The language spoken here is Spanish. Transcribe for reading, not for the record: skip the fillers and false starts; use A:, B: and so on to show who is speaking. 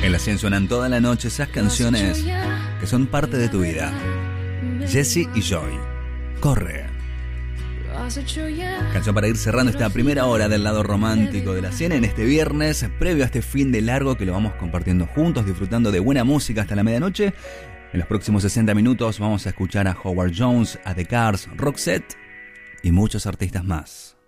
A: En la 100 suenan toda la noche esas canciones que son parte de tu vida. Jessie y Joy, Corre. Canción para ir cerrando esta primera hora del lado romántico de la 100 en este viernes, previo a este fin de largo que lo vamos compartiendo juntos, disfrutando de buena música hasta la medianoche. En los próximos 60 minutos vamos a escuchar a Howard Jones, a The Cars, Roxette y muchos artistas más.